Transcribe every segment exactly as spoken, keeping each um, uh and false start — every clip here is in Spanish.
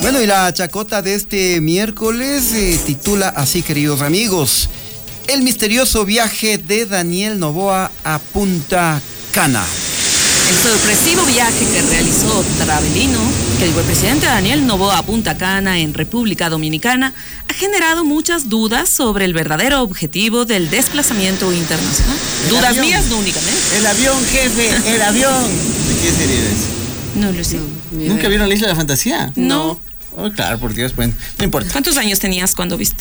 Bueno, y la chacota de este miércoles eh, titula así, queridos amigos: el misterioso viaje de Daniel Noboa a Punta Cana. El sorpresivo viaje que realizó Travelino, que dijo el presidente Daniel Noboa a Punta Cana en República Dominicana, ha generado muchas dudas sobre el verdadero objetivo del desplazamiento internacional. El Dudas avión. mías, no únicamente. El avión, jefe, el avión. ¿De qué serie es? No lo sé. ¿Nunca vieron la Isla de la Fantasía? No. Oh, claro, por Dios, bueno, no importa. ¿Cuántos años tenías cuando viste?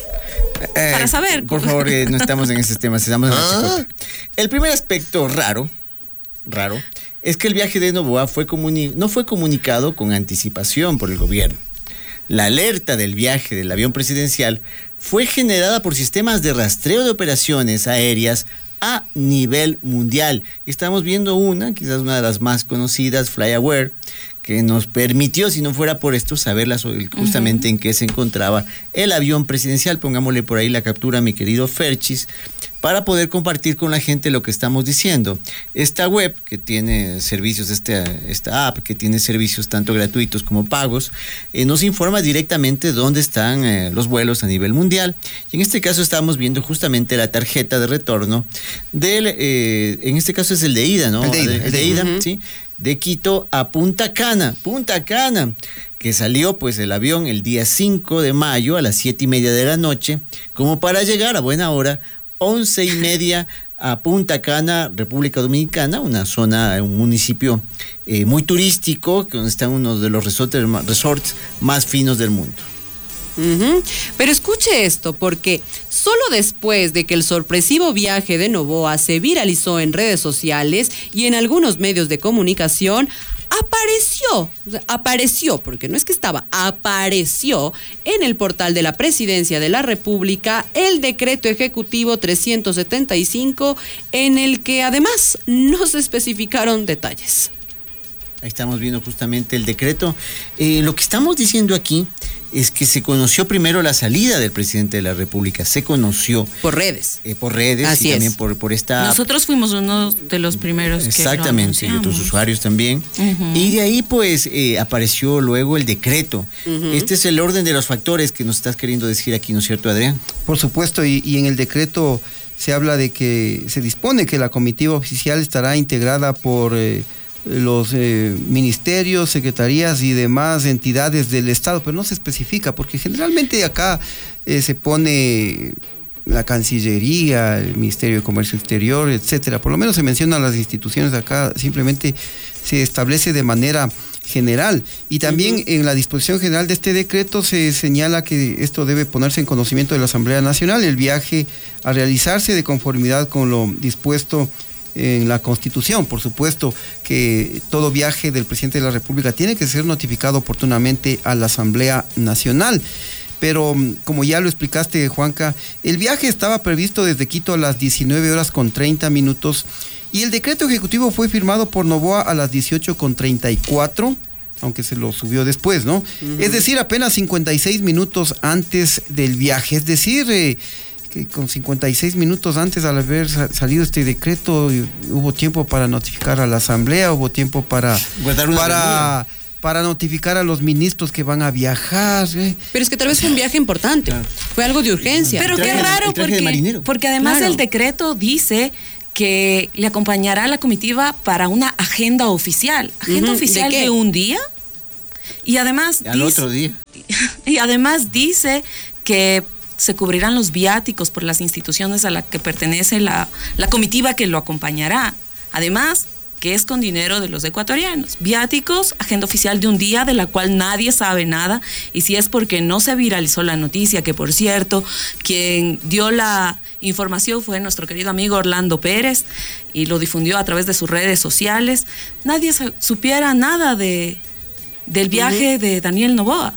Eh, Para saber. Por favor, eh, no estamos en esos temas, estamos en la chacota. El primer aspecto raro, raro, es que el viaje de Noboa fue comuni- no fue comunicado con anticipación por el gobierno. La alerta del viaje del avión presidencial fue generada por sistemas de rastreo de operaciones aéreas a nivel mundial. Estamos viendo una, quizás una de las más conocidas, FlyAware, que nos permitió, si no fuera por esto, saber la- justamente uh-huh. en qué se encontraba el avión presidencial. Pongámosle por ahí la captura, mi querido Ferchis, para poder compartir con la gente lo que estamos diciendo. Esta web que tiene servicios, esta, esta app que tiene servicios tanto gratuitos como pagos, eh, nos informa directamente dónde están eh, los vuelos a nivel mundial. Y en este caso estamos viendo justamente la tarjeta de retorno del, eh, en este caso es el de ida, ¿no? El de ida, el de, el de ida, uh-huh. sí, de Quito a Punta Cana, Punta Cana, que salió pues el avión el día cinco de mayo a las siete y media de la noche, como para llegar a buena hora, once y media a Punta Cana, República Dominicana, una zona, un municipio eh, muy turístico, donde están uno de los resorts, resorts más finos del mundo. Uh-huh. Pero escuche esto, porque solo después de que el sorpresivo viaje de Noboa se viralizó en redes sociales y en algunos medios de comunicación, apareció, o sea, apareció, porque no es que estaba, apareció en el portal de la Presidencia de la República el decreto ejecutivo trescientos setenta y cinco, en el que además no se especificaron detalles. Ahí estamos viendo justamente el decreto. Eh, lo que estamos diciendo aquí es que se conoció primero la salida del presidente de la República, se conoció. Por redes. Eh, por redes Así y también es. por, por esta... Nosotros fuimos uno de los primeros Exactamente, que y otros usuarios también. Uh-huh. Y de ahí pues eh, apareció luego el decreto. Uh-huh. Este es el orden de los factores que nos estás queriendo decir aquí, ¿no es cierto, Adrián? Por supuesto, y, y en el decreto se habla de que se dispone que la comitiva oficial estará integrada por... Eh, los eh, ministerios, secretarías y demás entidades del Estado, pero no se especifica, porque generalmente acá eh, se pone la Cancillería, el Ministerio de Comercio Exterior, etcétera. Por lo menos se mencionan las instituciones acá, simplemente se establece de manera general. Y también uh-huh. en la disposición general de este decreto se señala que esto debe ponerse en conocimiento de la Asamblea Nacional, el viaje a realizarse de conformidad con lo dispuesto en la Constitución. Por supuesto que todo viaje del presidente de la República tiene que ser notificado oportunamente a la Asamblea Nacional. Pero como ya lo explicaste, Juanca, el viaje estaba previsto desde Quito a las diecinueve horas con treinta minutos y el decreto ejecutivo fue firmado por Noboa a las dieciocho con treinta y cuatro, aunque se lo subió después, ¿no? Uh-huh. Es decir, apenas cincuenta y seis minutos antes del viaje. Es decir, eh, que con cincuenta y seis minutos antes, al haber salido este decreto, hubo tiempo para notificar a la Asamblea, hubo tiempo para... para para notificar a los ministros que van a viajar. ¿eh? Pero es que tal vez fue un viaje importante, claro. Fue algo de urgencia. Pero qué raro, porque, porque además claro. el decreto dice que le acompañará a la comitiva para una agenda oficial. ¿Agenda uh-huh. oficial de, de un día? Y además... Al dice, otro día. Y además dice que se cubrirán los viáticos por las instituciones a las que pertenece la, la comitiva que lo acompañará. Además, que es con dinero de los ecuatorianos. Viáticos, agenda oficial de un día de la cual nadie sabe nada, y si es porque no se viralizó la noticia, que por cierto, quien dio la información fue nuestro querido amigo Orlando Pérez, y lo difundió a través de sus redes sociales, nadie supiera nada de, del viaje uh-huh. de Daniel Noboa.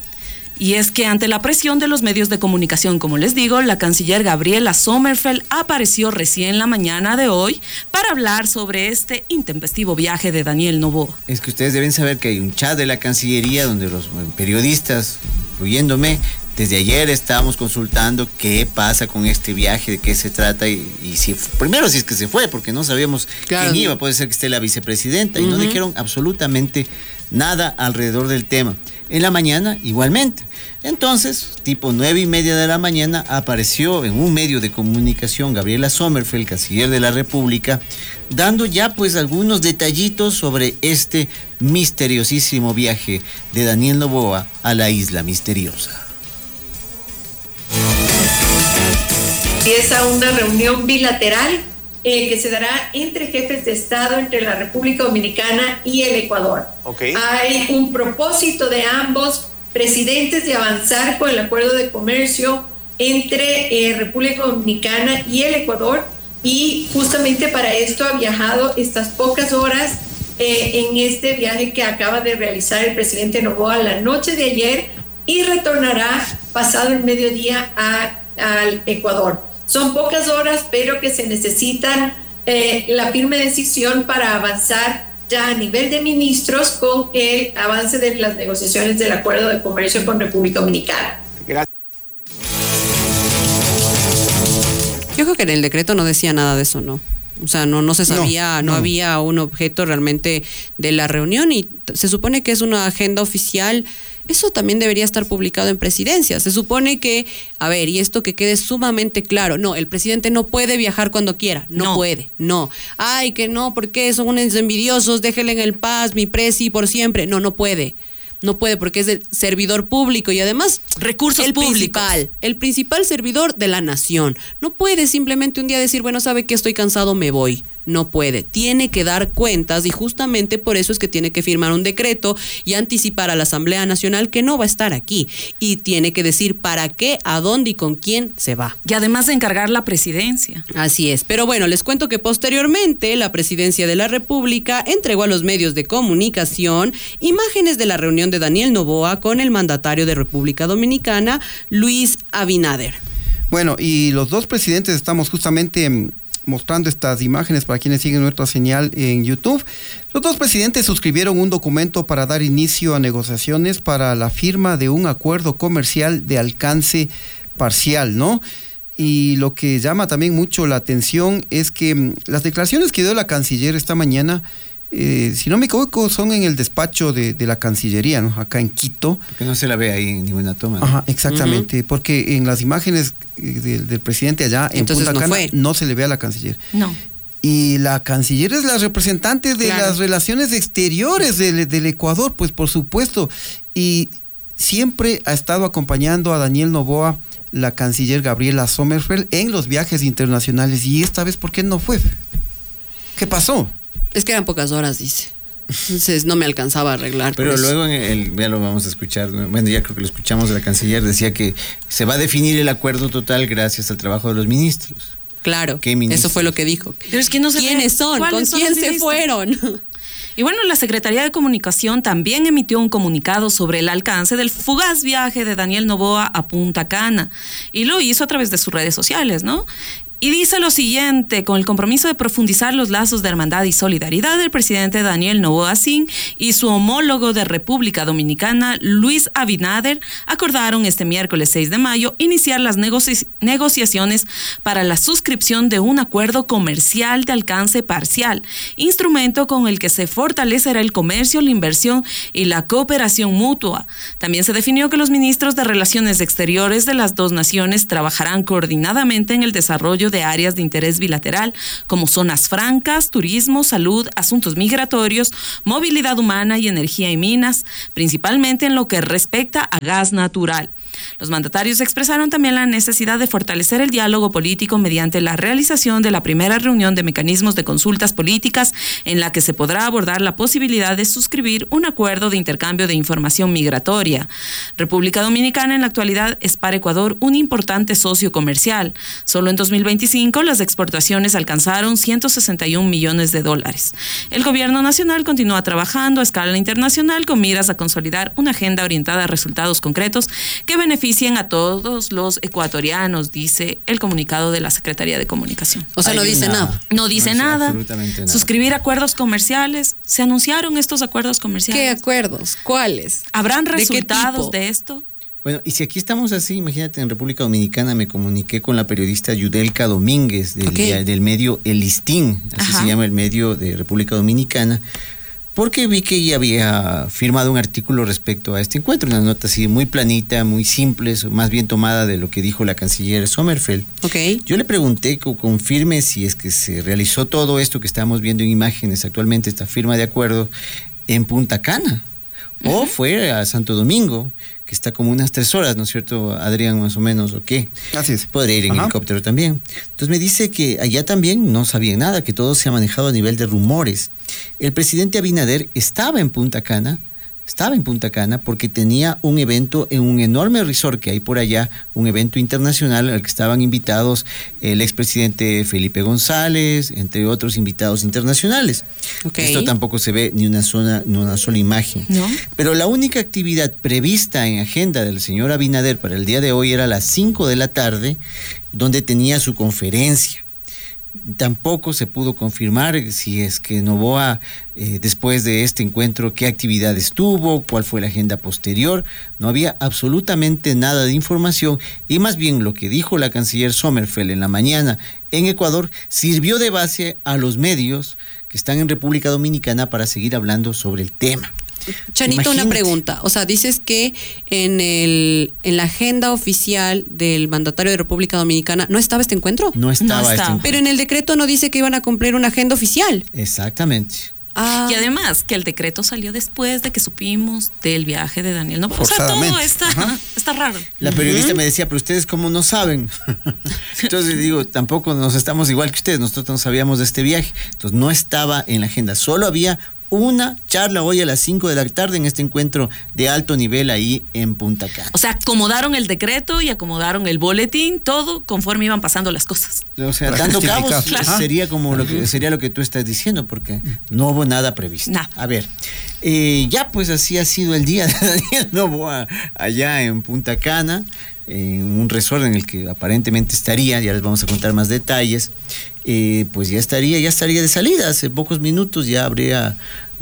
Y es que ante la presión de los medios de comunicación, como les digo, la canciller Gabriela Sommerfeld apareció recién la mañana de hoy para hablar sobre este intempestivo viaje de Daniel Noboa. Es que ustedes deben saber que hay un chat de la Cancillería donde los periodistas, incluyéndome, desde ayer estábamos consultando qué pasa con este viaje, de qué se trata y, y si primero si es que se fue, porque no sabíamos claro. quién iba, puede ser que esté la vicepresidenta, uh-huh. y no dijeron absolutamente nada alrededor del tema. En la mañana, igualmente. Entonces, tipo nueve y media de la mañana, apareció en un medio de comunicación Gabriela Sommerfeld, canciller de la República, dando ya pues algunos detallitos sobre este misteriosísimo viaje de Daniel Noboa a la isla misteriosa. Empieza una reunión bilateral eh, que se dará entre jefes de Estado, entre la República Dominicana y el Ecuador. Okay. Hay un propósito de ambos presidentes de avanzar con el acuerdo de comercio entre eh, República Dominicana y el Ecuador, y justamente para esto ha viajado estas pocas horas eh, en este viaje que acaba de realizar el presidente Noboa la noche de ayer, y retornará pasado el mediodía a, al Ecuador. Son pocas horas, pero que se necesitan eh, la firme decisión para avanzar ya a nivel de ministros con el avance de las negociaciones del acuerdo de comercio con República Dominicana. Gracias. Yo creo que en el decreto no decía nada de eso, ¿no? O sea, no, no se sabía, no, no. no había un objeto realmente de la reunión, y se supone que es una agenda oficial. Eso también debería estar publicado en Presidencia. Se supone que, a ver, y esto que quede sumamente claro, no, el presidente no puede viajar cuando quiera, no, no. puede, no. Ay, que no, porque son unos envidiosos, déjenle en el paz, mi presi por siempre. No, no puede. No puede, porque es el servidor público y además recursos el públicos. Principal, el principal servidor de la nación. No puede simplemente un día decir, bueno, sabe que estoy cansado, me voy. No puede. Tiene que dar cuentas, y justamente por eso es que tiene que firmar un decreto y anticipar a la Asamblea Nacional que no va a estar aquí. Y tiene que decir para qué, a dónde y con quién se va. Y además de encargar la presidencia. Así es. Pero bueno, les cuento que posteriormente la Presidencia de la República entregó a los medios de comunicación imágenes de la reunión de Daniel Noboa con el mandatario de República Dominicana, Luis Abinader. Bueno, y los dos presidentes estamos justamente mostrando estas imágenes para quienes siguen nuestra señal en YouTube. Los dos presidentes suscribieron un documento para dar inicio a negociaciones para la firma de un acuerdo comercial de alcance parcial, ¿no? Y lo que llama también mucho la atención es que las declaraciones que dio la canciller esta mañana, Eh, si no me equivoco, son en el despacho de, de la Cancillería, ¿no? Acá en Quito. Porque no se la ve ahí en ninguna toma, ¿no? Ajá, exactamente, uh-huh. porque en las imágenes de, del presidente allá en Entonces Punta no Cana fue. no se le ve a la Canciller. No. Y la Canciller es la representante de claro. las relaciones exteriores del, del Ecuador, pues por supuesto. Y siempre ha estado acompañando a Daniel Noboa la Canciller Gabriela Sommerfeld en los viajes internacionales. Y esta vez, ¿por qué no fue? ¿Qué pasó? Es que eran pocas horas, dice. Entonces no me alcanzaba a arreglar. Pero luego, en el, ya lo vamos a escuchar, bueno, ya creo que lo escuchamos de la canciller, decía que se va a definir el acuerdo total gracias al trabajo de los ministros. Claro, eso fue lo que dijo. Pero es que no sé ¿Quiénes son? ¿Con quién se fueron? Y bueno, la Secretaría de Comunicación también emitió un comunicado sobre el alcance del fugaz viaje de Daniel Noboa a Punta Cana, y lo hizo a través de sus redes sociales, ¿no? Y dice lo siguiente: con el compromiso de profundizar los lazos de hermandad y solidaridad, el presidente Daniel Noboa Sin y su homólogo de República Dominicana, Luis Abinader, acordaron este miércoles seis de mayo iniciar las negoci- negociaciones para la suscripción de un acuerdo comercial de alcance parcial, instrumento con el que se fortalecerá el comercio, la inversión y la cooperación mutua. También se definió que los ministros de Relaciones Exteriores de las dos naciones trabajarán coordinadamente en el desarrollo de áreas de interés bilateral como zonas francas, turismo, salud, asuntos migratorios, movilidad humana y energía y minas, principalmente en lo que respecta a gas natural. Los mandatarios expresaron también la necesidad de fortalecer el diálogo político mediante la realización de la primera reunión de mecanismos de consultas políticas, en la que se podrá abordar la posibilidad de suscribir un acuerdo de intercambio de información migratoria. República Dominicana en la actualidad es para Ecuador un importante socio comercial. Solo en dos mil veinticinco las exportaciones alcanzaron ciento sesenta y un millones de dólares. El gobierno nacional continúa trabajando a escala internacional con miras a consolidar una agenda orientada a resultados concretos que beneficien a todos los ecuatorianos, dice el comunicado de la Secretaría de Comunicación. O sea, Hay no dice una, nada. No dice no nada. Absolutamente nada. Suscribir acuerdos comerciales. Se anunciaron estos acuerdos comerciales. ¿Qué acuerdos? ¿Cuáles? ¿Habrán ¿De qué resultados tipo? de esto? Bueno, y si aquí estamos así, imagínate, en República Dominicana me comuniqué con la periodista Yudelka Domínguez del, Okay. del medio El Listín, así Ajá. se llama el medio de República Dominicana, porque vi que ella había firmado un artículo respecto a este encuentro, una nota así muy planita, muy simple, más bien tomada de lo que dijo la canciller Sommerfeld. Okay. Yo le pregunté que confirme si es que se realizó todo esto que estamos viendo en imágenes actualmente, esta firma de acuerdo, en Punta Cana, uh-huh. o fue a Santo Domingo, que está como unas tres horas, ¿no es cierto, Adrián, más o menos, o qué? Así es. Podría ir en Ajá. helicóptero también. Entonces me dice que allá también no sabían nada, que todo se ha manejado a nivel de rumores. El presidente Abinader estaba en Punta Cana, estaba en Punta Cana porque tenía un evento en un enorme resort que hay por allá, un evento internacional al que estaban invitados el expresidente Felipe González, entre otros invitados internacionales. Okay. Esto tampoco se ve ni una sola, ni una sola imagen. ¿No? Pero la única actividad prevista en agenda del señor Abinader para el día de hoy era a las cinco de la tarde, donde tenía su conferencia. Tampoco se pudo confirmar si es que Noboa, eh, después de este encuentro, qué actividades tuvo, cuál fue la agenda posterior. No había absolutamente nada de información y más bien lo que dijo la canciller Sommerfeld en la mañana en Ecuador sirvió de base a los medios que están en República Dominicana para seguir hablando sobre el tema. Chanito, Imagínate. una pregunta. O sea, dices que en el en la agenda oficial del mandatario de República Dominicana no estaba este encuentro. No estaba No este está. encuentro. Pero en el decreto no dice que iban a cumplir una agenda oficial. Exactamente. Ah, Y además que el decreto salió después de que supimos del viaje de Daniel Noboa. O sea, todo Forzadamente. está, Ajá. está raro. La periodista me decía, pero ustedes cómo no saben. Entonces digo, tampoco nos estamos igual que ustedes, nosotros no sabíamos de este viaje. Entonces no estaba en la agenda, solo había una charla hoy a las cinco de la tarde en este encuentro de alto nivel ahí en Punta Cana. O sea, acomodaron el decreto y acomodaron el boletín, todo conforme iban pasando las cosas. O sea, Para dando cabos justificar. Claro. sería como lo que sería lo que tú estás diciendo, porque no hubo nada previsto. Nada. A ver, eh, ya pues así ha sido el día de Daniel Noboa allá en Punta Cana, en un resort en el que aparentemente estaría, ya les vamos a contar más detalles. Eh, pues ya estaría, ya estaría de salida, hace pocos minutos ya habría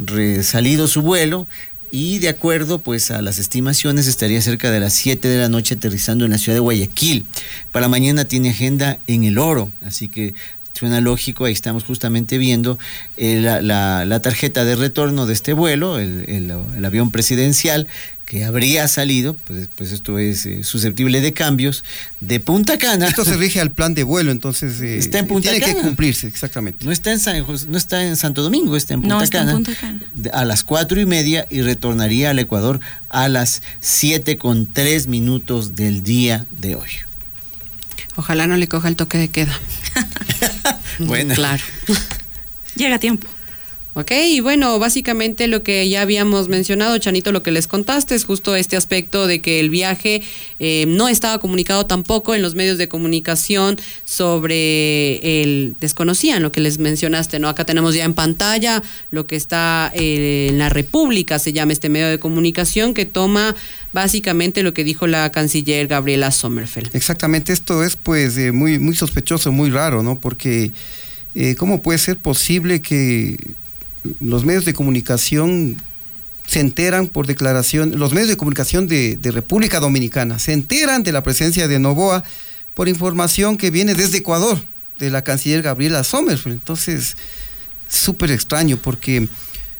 salido su vuelo y de acuerdo pues a las estimaciones estaría cerca de las siete de la noche aterrizando en la ciudad de Guayaquil. Para mañana tiene agenda en El Oro, así que suena lógico, ahí estamos justamente viendo eh, la, la, la tarjeta de retorno de este vuelo, el, el, el avión presidencial que habría salido, pues, pues esto es eh, susceptible de cambios, de Punta Cana. Esto se rige al plan de vuelo, entonces eh, Está en Punta tiene Cana. que cumplirse, exactamente. No está en San, no está en Santo Domingo, está en Punta No, está en Cana. Punta Cana. A las cuatro y media y retornaría al Ecuador a las siete con tres minutos del día de hoy. ojalá no le coja el toque de queda. Bueno. Claro. Llega a tiempo. Ok, y bueno, básicamente lo que ya habíamos mencionado, Chanito, lo que les contaste es justo este aspecto de que el viaje eh, no estaba comunicado tampoco en los medios de comunicación sobre el... desconocían lo que les mencionaste, ¿no? Acá tenemos ya en pantalla lo que está eh, en La República, se llama este medio de comunicación que toma básicamente lo que dijo la canciller Gabriela Sommerfeld. Exactamente, esto es pues eh, muy, muy sospechoso, muy raro, ¿no? Porque eh, ¿cómo puede ser posible que los medios de comunicación se enteran por declaración, los medios de comunicación de, de República Dominicana se enteran de la presencia de Noboa por información que viene desde Ecuador, de la canciller Gabriela Sommerfeld? Entonces, súper extraño, porque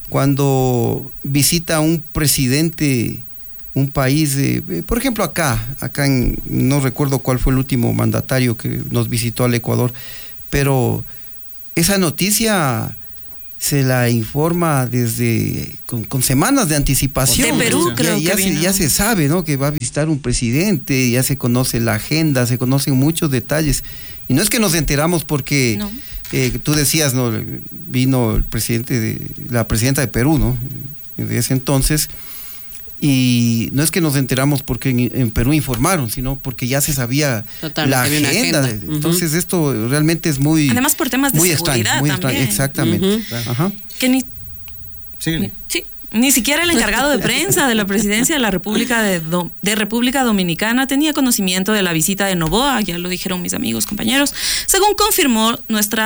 cuando visita un presidente un país, eh, por ejemplo acá, acá en, no recuerdo cuál fue el último mandatario que nos visitó al Ecuador, pero esa noticia se la informa desde con, con semanas de anticipación. De Perú, ya, creo ya que se, vino. ya se sabe, ¿no?, que va a visitar un presidente, ya se conoce la agenda, se conocen muchos detalles. Y no es que nos enteramos porque No. eh, tú decías, ¿no?, vino el presidente de la presidenta de Perú, ¿no?, de ese entonces. Y no es que nos enteramos porque en, en Perú informaron, sino porque ya se sabía Totalmente, la había una agenda. agenda. Entonces esto realmente es muy... Además por temas de muy seguridad extraño, muy extraño, también. exactamente. Ujú. Ajá. Que ni, Síguele. sí, ni siquiera el encargado de prensa de la presidencia de la República de, Do- de República Dominicana tenía conocimiento de la visita de Noboa, ya lo dijeron mis amigos, compañeros, según confirmó nuestra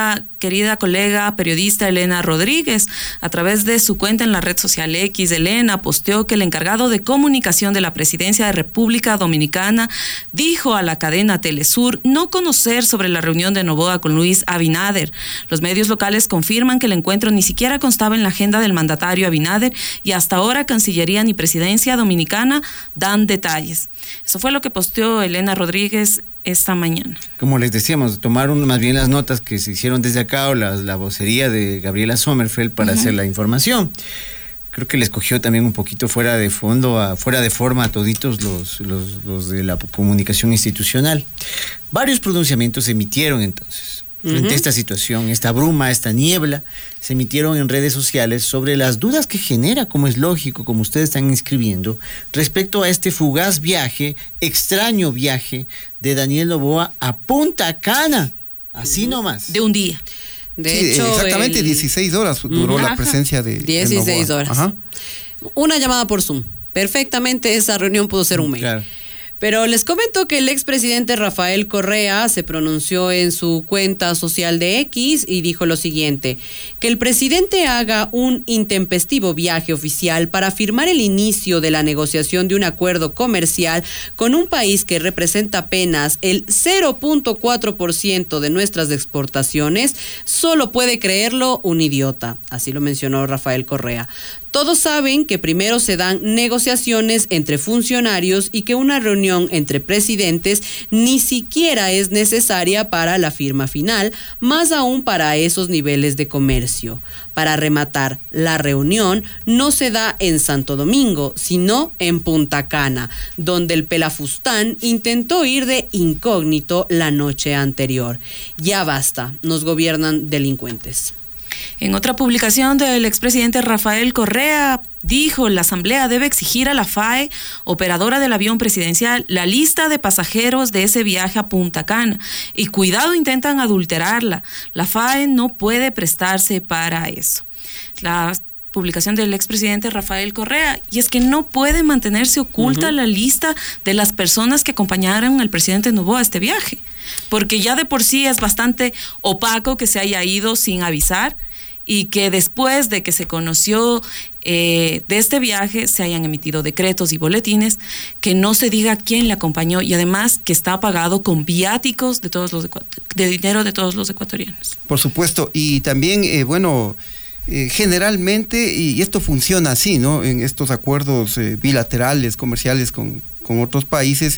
querida colega periodista Elena Rodríguez. A través de su cuenta en la red social X, Elena posteó que el encargado de comunicación de la Presidencia de República Dominicana dijo a la cadena Telesur no conocer sobre la reunión de Noboa con Luis Abinader. Los medios locales confirman que el encuentro ni siquiera constaba en la agenda del mandatario Abinader y hasta ahora Cancillería ni Presidencia Dominicana dan detalles. Eso fue lo que posteó Elena Rodríguez esta mañana. Como les decíamos, tomaron más bien las notas que se hicieron desde acá o la, la vocería de Gabriela Sommerfeld para uh-huh. hacer la información. Creo que les cogió también un poquito fuera de fondo, a, fuera de forma a toditos los, los, los de la comunicación institucional. Varios pronunciamientos se emitieron entonces. Frente uh-huh. a esta situación, esta bruma, esta niebla, se emitieron en redes sociales sobre las dudas que genera, como es lógico, como ustedes están inscribiendo, respecto a este fugaz viaje, extraño viaje de Daniel Noboa a Punta Cana. Así uh-huh. nomás. De un día. De sí, hecho, exactamente el... dieciséis horas duró uh-huh. la presencia de dieciséis de horas. Ajá. Una llamada por Zoom. Perfectamente esa reunión pudo ser un mail. Claro. Pero les comento que el expresidente Rafael Correa se pronunció en su cuenta social de X y dijo lo siguiente: que el presidente haga un intempestivo viaje oficial para firmar el inicio de la negociación de un acuerdo comercial con un país que representa apenas el cero punto cuatro por ciento de nuestras exportaciones, solo puede creerlo un idiota. Así lo mencionó Rafael Correa. Todos saben que primero se dan negociaciones entre funcionarios y que una reunión entre presidentes ni siquiera es necesaria para la firma final, más aún para esos niveles de comercio. Para rematar, la reunión no se da en Santo Domingo, sino en Punta Cana, donde el pelafustán intentó ir de incógnito la noche anterior. Ya basta, nos gobiernan delincuentes. En otra publicación del expresidente Rafael Correa dijo: la Asamblea debe exigir a la F A E, operadora del avión presidencial, la lista de pasajeros de ese viaje a Punta Cana. Y cuidado, intentan adulterarla. La F A E no puede prestarse para eso. La publicación del expresidente Rafael Correa, y es que no puede mantenerse oculta uh-huh. la lista de las personas que acompañaron al presidente Noboa a este viaje, porque ya de por sí es bastante opaco que se haya ido sin avisar y que después de que se conoció eh, de este viaje se hayan emitido decretos y boletines, que no se diga quién le acompañó y además que está pagado con viáticos de todos los de dinero de todos los ecuatorianos. Por supuesto, y también, eh, bueno, eh, generalmente, y esto funciona así, ¿no? En estos acuerdos eh, bilaterales, comerciales con, con otros países,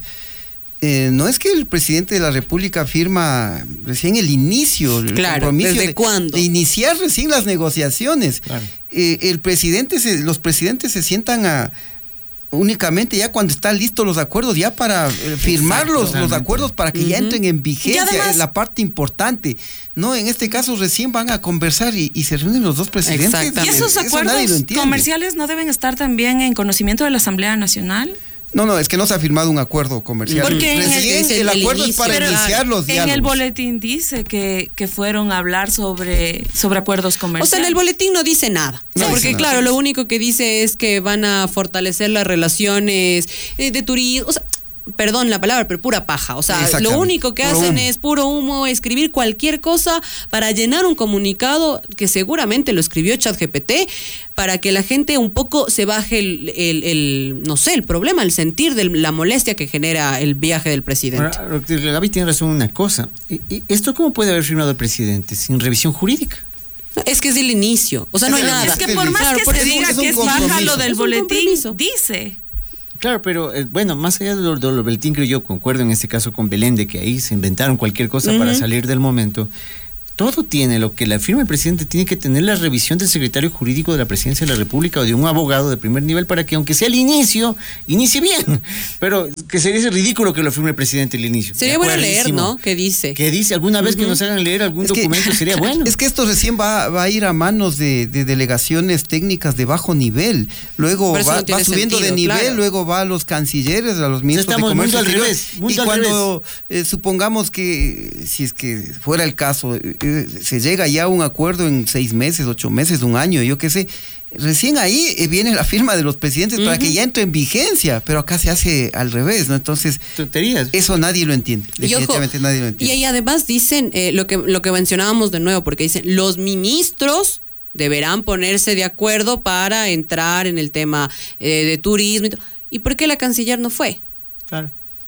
Eh, no es que el presidente de la República firma recién el inicio, el claro, compromiso ¿desde de, cuándo? de iniciar recién las negociaciones. Claro. Eh, el presidente, se, los presidentes se sientan a únicamente ya cuando están listos los acuerdos, ya para eh, firmar los, los acuerdos para que uh-huh. ya entren en vigencia, además, es la parte importante. No, en este caso recién van a conversar y, y se reúnen los dos presidentes. ¿Y esos acuerdos Eso comerciales no deben estar también en conocimiento de la Asamblea Nacional? No, no, es que no se ha firmado un acuerdo comercial. Porque Recién el, el, el acuerdo inicio, es para iniciar los diálogos. En el boletín dice que, que fueron a hablar sobre, sobre acuerdos comerciales. O sea, en el boletín no dice nada. No, no porque dice claro, nada. Lo único que dice es que van a fortalecer las relaciones eh, de turismo. O sea, perdón la palabra, pero pura paja. O sea, lo único que puro hacen humo. es puro humo, escribir cualquier cosa para llenar un comunicado que seguramente lo escribió ChatGPT, para que la gente un poco se baje el, el, el no sé, el problema, el sentir de la molestia que genera el viaje del presidente. Ahora, Gaby tiene razón en una cosa. ¿Y, y esto cómo puede haber firmado el presidente? Sin revisión jurídica. Es que es el inicio. O sea, no hay nada. Es que por más claro, que se diga es que es baja lo del boletín, dice... Claro, pero eh, bueno, más allá de lo, de lo boletín, creo yo, concuerdo en este caso con Belén, de que ahí se inventaron cualquier cosa uh-huh. para salir del momento. Todo tiene, lo que la firma el presidente tiene que tener la revisión del secretario jurídico de la Presidencia de la República o de un abogado de primer nivel para que, aunque sea el inicio, inicie bien. Pero que sería ridículo que lo firme el presidente el inicio. Sería bueno leer, ¿no? ¿Qué dice? ¿Qué dice? Alguna vez uh-huh. que nos hagan leer algún es documento que, sería bueno. Es que esto recién va, va a ir a manos de, de delegaciones técnicas de bajo nivel. Luego va, no va subiendo sentido, de nivel, claro. Luego va a los cancilleres, a los ministros de Comercio. Al revés, y cuando eh, supongamos que, si es que fuera el caso, eh, se llega ya a un acuerdo en seis meses, ocho meses, un año, yo qué sé. Recién ahí eh, viene la firma de los presidentes uh-huh. para que ya entre en vigencia, pero acá se hace al revés, ¿no? Entonces, tonterías. Eso nadie lo entiende, definitivamente nadie lo entiende. Y ahí además dicen, eh, lo que lo que mencionábamos de nuevo, porque dicen, los ministros deberán ponerse de acuerdo para entrar en el tema eh, de turismo. ¿Y, ¿Y por qué la canciller no fue? Claro.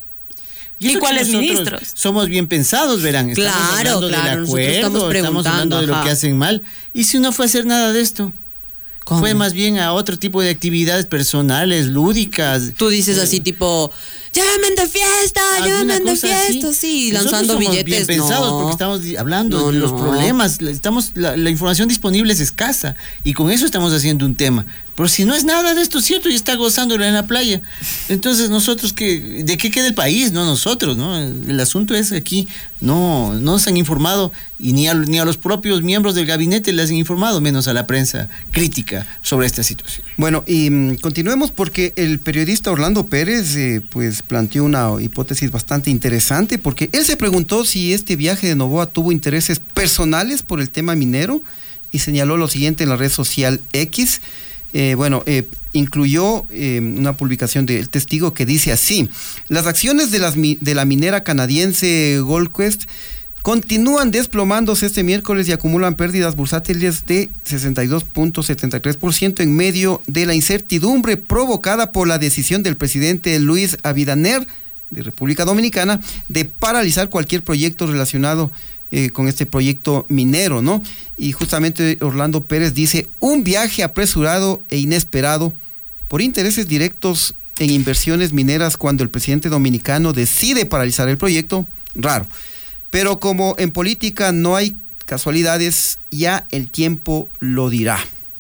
¿Y, ¿Y cuáles ministros? Somos bien pensados, verán. Estamos claro, hablando claro, del acuerdo, estamos, estamos hablando de lo ajá. que hacen mal. ¿Y si no fue a hacer nada de esto? ¿Cómo? Fue más bien a otro tipo de actividades personales, lúdicas. Tú dices eh, así tipo, llévenme de fiesta, llévenme de fiesta, sí, lanzando somos billetes. Bien pensados no. porque estamos hablando no, de los no. problemas, estamos la, la información disponible es escasa y con eso estamos haciendo un tema. Pero si no es nada de esto cierto y está gozándolo en la playa, entonces nosotros qué, ¿de qué queda el país? No nosotros, ¿no? El asunto es que aquí no, no se han informado y ni a, ni a los propios miembros del gabinete les han informado, menos a la prensa crítica sobre esta situación. Bueno, y um, continuemos porque el periodista Orlando Pérez eh, pues planteó una hipótesis bastante interesante porque él se preguntó si este viaje de Noboa tuvo intereses personales por el tema minero y señaló lo siguiente en la red social X. Eh, bueno, eh, incluyó eh, una publicación del Testigo que dice así: las acciones de, las, de la minera canadiense Goldquest continúan desplomándose este miércoles y acumulan pérdidas bursátiles de sesenta y dos punto setenta y tres por ciento en medio de la incertidumbre provocada por la decisión del presidente Luis Abinader de República Dominicana de paralizar cualquier proyecto relacionado Eh, con este proyecto minero, ¿no? Y justamente Orlando Pérez dice, un viaje apresurado e inesperado por intereses directos en inversiones mineras cuando el presidente dominicano decide paralizar el proyecto, raro. Pero como en política no hay casualidades, ya el tiempo lo dirá.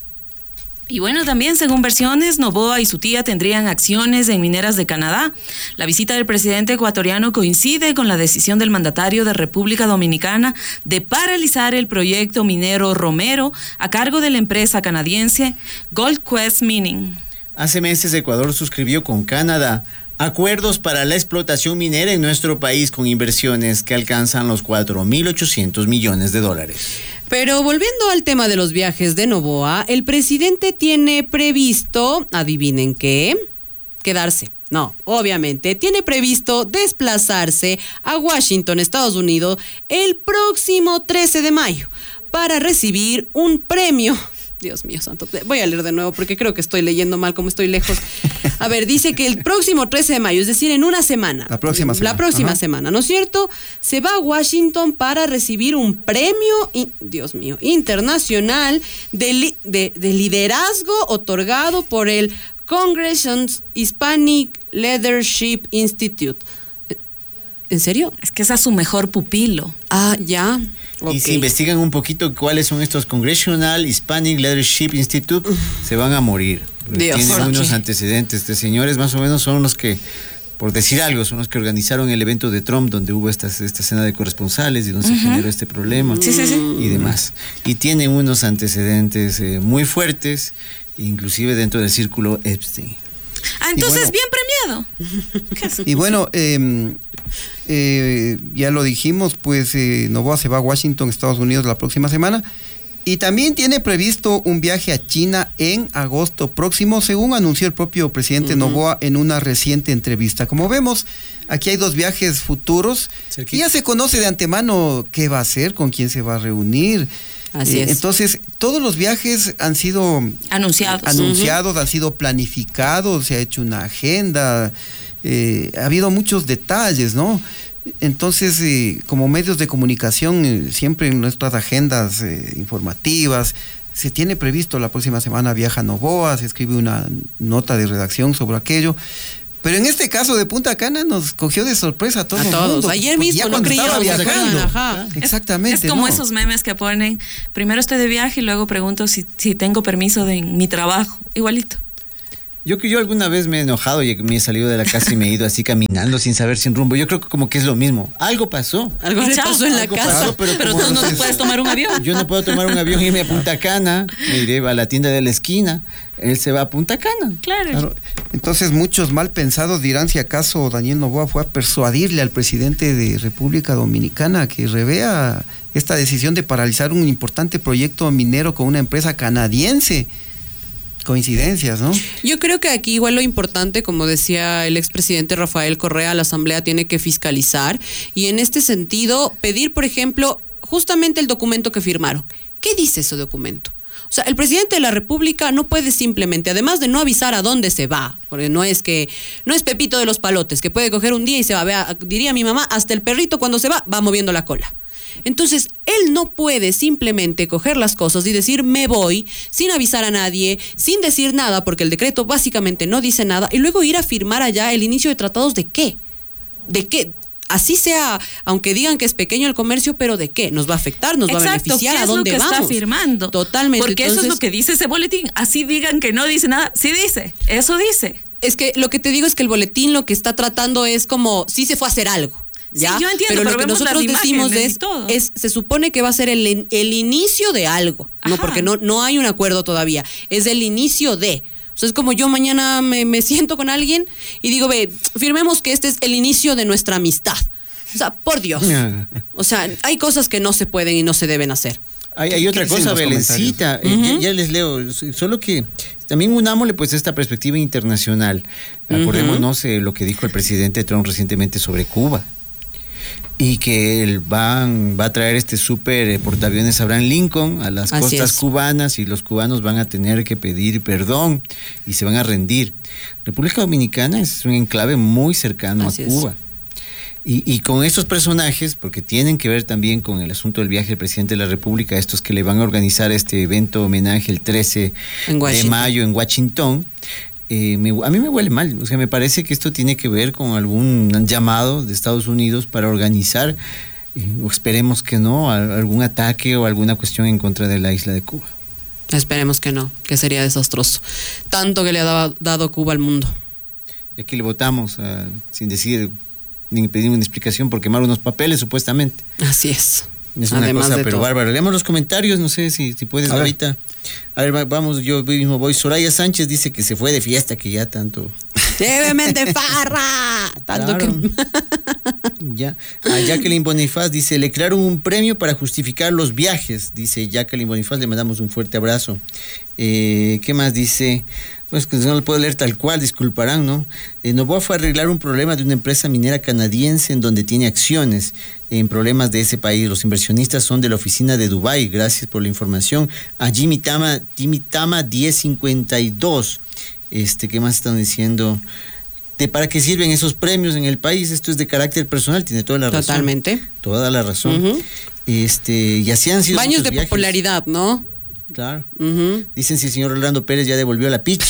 Y bueno, también según versiones, Noboa y su tía tendrían acciones en mineras de Canadá. La visita del presidente ecuatoriano coincide con la decisión del mandatario de República Dominicana de paralizar el proyecto minero Romero a cargo de la empresa canadiense Goldquest Mining. Hace meses Ecuador suscribió con Canadá acuerdos para la explotación minera en nuestro país con inversiones que alcanzan los cuatro mil ochocientos millones de dólares. Pero volviendo al tema de los viajes de Noboa, el presidente tiene previsto, adivinen qué, quedarse. No, obviamente, tiene previsto desplazarse a Washington, Estados Unidos, el próximo trece de mayo para recibir un premio. Dios mío santo, voy a leer de nuevo porque creo que estoy leyendo mal como estoy lejos. A ver, dice que el próximo trece de mayo, es decir, en una semana. La próxima semana. La próxima Ajá. semana, ¿no es cierto? Se va a Washington para recibir un premio, Dios mío, internacional de, li, de, de liderazgo otorgado por el Congressional Hispanic Leadership Institute. ¿En serio? Es que esa es su mejor pupilo. Ah, ya. Okay. Y si Ok. investigan un poquito cuáles son estos Congressional Hispanic Leadership Institute, se van a morir. Dios, tienen ¿por unos qué? antecedentes. De señores más o menos son los que, por decir algo, son los que organizaron el evento de Trump donde hubo esta, esta escena de corresponsales y donde uh-huh. se generó este problema sí, sí, sí. y demás. Y tienen unos antecedentes eh, muy fuertes, inclusive dentro del círculo Epstein. Ah, entonces bueno, bien premiado. Y bueno, eh, eh, ya lo dijimos, pues eh, Noboa se va a Washington, Estados Unidos la próxima semana. Y también tiene previsto un viaje a China en agosto próximo, según anunció el propio presidente uh-huh. Noboa en una reciente entrevista. Como vemos, aquí hay dos viajes futuros. Cerquita. Y ya se conoce de antemano qué va a hacer, con quién se va a reunir. Así eh, es. Entonces, todos los viajes han sido anunciados, anunciados uh-huh. han sido planificados, se ha hecho una agenda, eh, ha habido muchos detalles, ¿no? Entonces, eh, como medios de comunicación, eh, siempre en nuestras agendas eh, informativas, se tiene previsto la próxima semana viaja a Noboa, se escribe una nota de redacción sobre aquello. Pero en este caso de Punta Cana nos cogió de sorpresa a todos. A todos. Mundo, Ayer mismo no creíamos viajando. Ajá. Exactamente. Es, es como ¿no? esos memes que ponen, primero estoy de viaje y luego pregunto si, si tengo permiso de mi trabajo. Igualito. Yo que yo alguna vez me he enojado y me he salido de la casa y me he ido así caminando sin saber, sin rumbo. Yo creo que como que es lo mismo. Algo pasó. Algo le pasó en la Algo casa. pasó, Pero, pero tú no te puedes tomar un avión. Yo no puedo tomar un avión y irme a Punta Cana. Me iré a la tienda de la esquina. Él se va a Punta Cana. Claro. Claro. Entonces muchos mal pensados dirán si acaso Daniel Noboa fue a persuadirle al presidente de República Dominicana que revea esta decisión de paralizar un importante proyecto minero con una empresa canadiense. Coincidencias, ¿no? Yo creo que aquí igual lo importante, como decía el expresidente Rafael Correa, la Asamblea tiene que fiscalizar y en este sentido pedir, por ejemplo, justamente el documento que firmaron. ¿Qué dice ese documento? O sea, el presidente de la República no puede simplemente, además de no avisar a dónde se va, porque no es que, no es Pepito de los Palotes, que puede coger un día y se va, vea, diría mi mamá, hasta el perrito cuando se va, va moviendo la cola. Entonces, él no puede simplemente coger las cosas y decir me voy sin avisar a nadie, sin decir nada, porque el decreto básicamente no dice nada, y luego ir a firmar allá el inicio de tratados de qué, de qué, así sea, aunque digan que es pequeño el comercio, pero de qué, nos va a afectar, nos Exacto, va a beneficiar, ¿qué ¿a es dónde lo que vamos? está firmando? Totalmente. Porque Entonces, eso es lo que dice ese boletín. Así digan que no dice nada, sí dice, eso dice. Es que lo que te digo es que el boletín lo que está tratando es como si se fue a hacer algo. ¿Ya? Sí, yo entiendo, pero, pero lo que vemos nosotros las decimos imágenes es, y todo. es, se supone que va a ser el, el inicio de algo, no, Ajá. porque no, no hay un acuerdo todavía, es el inicio de. O sea, es como yo mañana me, me siento con alguien y digo, ve, firmemos que este es el inicio de nuestra amistad. O sea, por Dios. O sea, hay cosas que no se pueden y no se deben hacer. Hay, hay otra ¿Qué dicen cosa, los Belencita, eh, Uh-huh. ya, ya les leo, solo que también unámosle pues esta perspectiva internacional. Acordémonos eh, lo que dijo el presidente Trump recientemente sobre Cuba. Y que él van, va a traer este súper eh, portaaviones Abraham Lincoln a las Así costas es. cubanas y los cubanos van a tener que pedir perdón y se van a rendir. República Dominicana es un enclave muy cercano Así a es. Cuba. Y, y con estos personajes, porque tienen que ver también con el asunto del viaje del presidente de la República, estos que le van a organizar este evento homenaje el trece En de Washington. mayo en Washington, eh, me- a mí me huele mal. O sea, me parece que esto tiene que ver con algún llamado de Estados Unidos para organizar, eh, o esperemos que no, a- algún ataque o alguna cuestión en contra de la isla de Cuba. Esperemos que no, que sería desastroso. Tanto que le ha dado, dado Cuba al mundo. Y aquí le votamos ah, sin decir ni pedir una explicación por quemar unos papeles, supuestamente. Así es. Es una Además cosa, de pero todo. bárbaro. Leamos los comentarios, no sé si, si puedes A ver. ahorita. A ver, va- vamos, yo mismo voy. Soraya Sánchez dice que se fue de fiesta, que ya tanto. ¡Levemente farra! Tanto Claro. que... Ya. A Jacqueline Bonifaz dice, le crearon un premio para justificar los viajes. Dice Jacqueline Bonifaz, le mandamos un fuerte abrazo. Eh, ¿Qué más dice? Pues que no lo puedo leer tal cual, disculparán, ¿no? Eh, Noboa fue a arreglar un problema de una empresa minera canadiense en donde tiene acciones en problemas de ese país. Los inversionistas son de la oficina de Dubái. Gracias por la información. A Jimmy Tama, Jimmy Tama diez cincuenta y dos. Este, ¿qué más están diciendo? ¿De para qué sirven esos premios en el país? Esto es de carácter personal, tiene toda la razón. Totalmente. Toda la razón. Ujú. Este, y así han sido Baños muchos de viajes. popularidad, ¿no? Claro. Ujú. Dicen si el señor Orlando Pérez ya devolvió la pitch.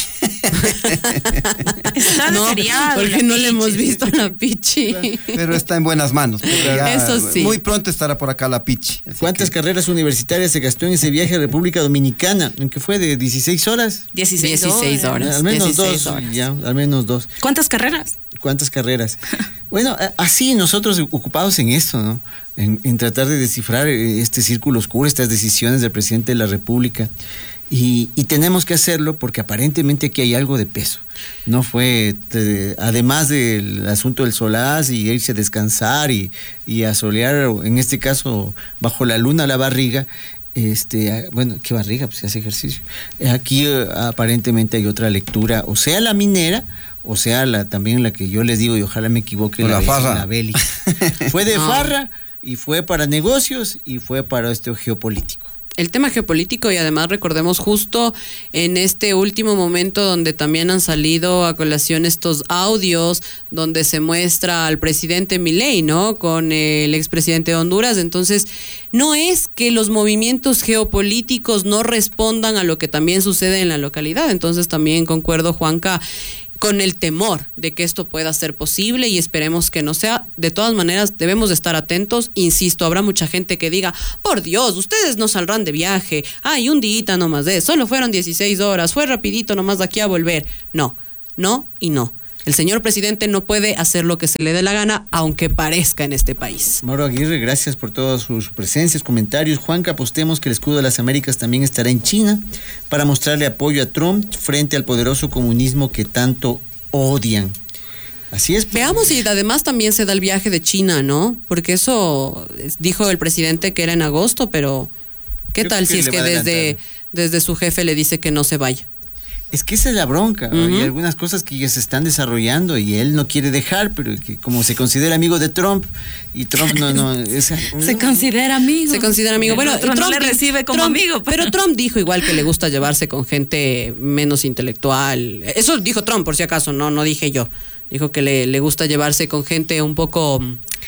Está No, deseriado, porque la no le hemos Pichi. visto la pichi. Pero está en buenas manos. porque ya Eso sí. Muy pronto estará por acá la Pichi. así ¿Cuántas que- carreras universitarias se gastó en ese viaje a República Dominicana? ¿En qué fue? ¿De dieciséis horas? dieciséis, dieciséis horas. Al menos dieciséis dos. horas. Ya, al menos dos. ¿Cuántas carreras? ¿Cuántas carreras? Bueno, a- así nosotros ocupados en esto, ¿no? En, en tratar de descifrar eh, este círculo oscuro, estas decisiones del presidente de la República. Y, y tenemos que hacerlo porque aparentemente aquí hay algo de peso. No fue, te- además del asunto del solaz y irse a descansar y, y a solear, en este caso, bajo la luna la barriga. Este, ah, bueno, ¿qué barriga? Pues se hace ejercicio. Aquí eh, aparentemente hay otra lectura, o sea la minera, o sea la también la que yo les digo, y ojalá me equivoque, O la be- farra. la bélica. Fue de No. farra y fue para negocios y fue para esto geopolítico. El tema geopolítico y además recordemos justo en este último momento donde también han salido a colación estos audios donde se muestra al presidente Milei, ¿no? Con el expresidente de Honduras. Entonces, no es que los movimientos geopolíticos no respondan a lo que también sucede en la localidad. Entonces, también concuerdo, Juanca, con el temor de que esto pueda ser posible y esperemos que no sea. De todas maneras, debemos de estar atentos. Insisto, habrá mucha gente que diga, por Dios, ustedes no saldrán de viaje. Ay, un día nomás de, solo fueron dieciséis horas, fue rapidito nomás de aquí a volver. No, no y no. El señor presidente no puede hacer lo que se le dé la gana, aunque parezca en este país. Mauro Aguirre, gracias por todas sus presencias, comentarios. Juanca, apostemos que el escudo de las Américas también estará en China para mostrarle apoyo a Trump frente al poderoso comunismo que tanto odian. Así es. Veamos si además también se da el viaje de China, ¿no? Porque eso dijo el presidente que era en agosto, pero ¿qué Yo tal si es que desde, desde su jefe le dice que no se vaya? Es que esa es la bronca. Uh-huh. Hay algunas cosas que ya se están desarrollando y él no quiere dejar, pero que como se considera amigo de Trump y Trump no no es, se no. considera amigo. Se considera amigo. Bueno, Trump, Trump no le recibe como Trump, amigo. Pero. pero Trump dijo igual que le gusta llevarse con gente menos intelectual. Eso dijo Trump, por si acaso, no no dije yo. Dijo que le, le gusta llevarse con gente un poco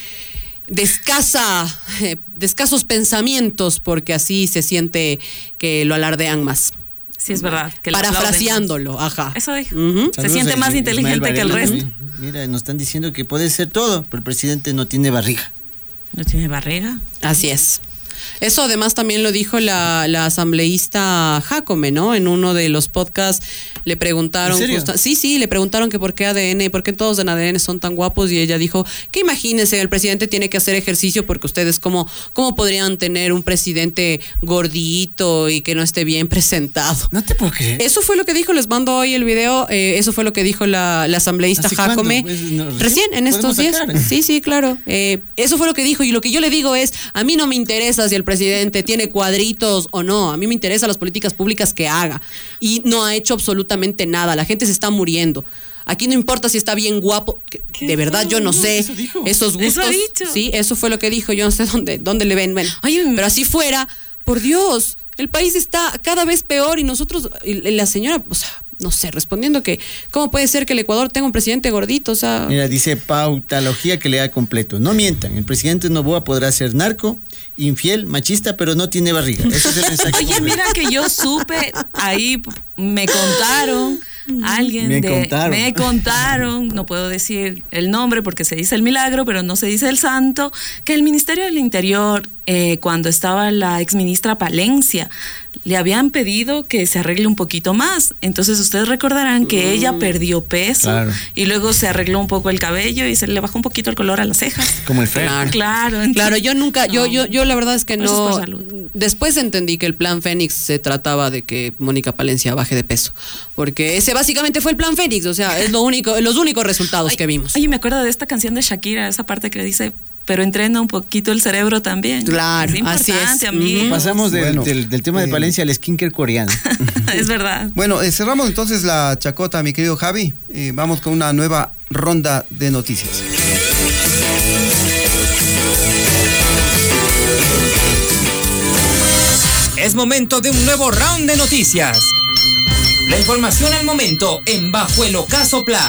de escasa, eh, de escasos pensamientos, porque así se siente que lo alardean más. Sí, es verdad. Que Parafraseándolo, ajá. Eso dijo. Uh-huh. Se siente más inteligente que el resto. Mira, nos están diciendo que puede ser todo, pero el presidente no tiene barriga. ¿No tiene barriga? Así es. Eso además también lo dijo la, la asambleísta Jacome, ¿no? En uno de los podcasts le preguntaron... ¿En serio? Justa, sí, sí, le preguntaron que por qué A D N, por qué todos en A D N son tan guapos, y ella dijo que imagínense, el presidente tiene que hacer ejercicio porque ustedes cómo, cómo podrían tener un presidente gordito y que no esté bien presentado. No te puedo creer. Eso fue lo que dijo, les mando hoy el video, eh, eso fue lo que dijo la, la asambleísta Jacome. Pues, no, recién, en estos días. Sí, sí, claro. Eh, eso fue lo que dijo, y lo que yo le digo es, a mí no me interesa si el presidente tiene cuadritos o no, a mí me interesan las políticas públicas que haga, y no ha hecho absolutamente nada, la gente se está muriendo. Aquí no importa si está bien guapo, de verdad yo no sé eso esos gustos. Eso ha dicho. Sí, eso fue lo que dijo, yo no sé dónde, dónde le ven, bueno, Oye, pero así fuera, por Dios, el país está cada vez peor y nosotros, y la señora, o sea, no sé, respondiendo que ¿cómo puede ser que el Ecuador tenga un presidente gordito? O sea, mira, dice Pautalogía que le da completo. No mientan, el presidente Noboa podrá ser narco, infiel, machista, pero no tiene barriga. Ese es el mensaje. Oye, mira que yo supe, ahí me contaron, alguien me de... Contaron. Me contaron, no puedo decir el nombre porque se dice el milagro, pero no se dice el santo, que el Ministerio del Interior, eh, cuando estaba la exministra Palencia, le habían pedido que se arregle un poquito más. Entonces ustedes recordarán que uh, ella perdió peso, claro, y luego se arregló un poco el cabello y se le bajó un poquito el color a las cejas. Como el Fer. Claro, claro, entonces, claro, yo nunca, no, yo, yo, yo la verdad es que pues no. Es después entendí que el plan Fénix se trataba de que Mónica Palencia baje de peso, porque ese básicamente fue el plan Fénix, o sea, es lo único, los únicos resultados ay, que vimos. Oye, me acuerdo de esta canción de Shakira, esa parte que dice, pero entrena un poquito el cerebro también. Claro, es así es. Uh-huh. Pasamos del, bueno, del, del tema de Palencia al skincare coreano. Es verdad. Bueno, eh, cerramos entonces la chacota, mi querido Javi. Eh, vamos con una nueva ronda de noticias. Es momento de un nuevo round de noticias. La información al momento en Bajo el Ocaso Plus.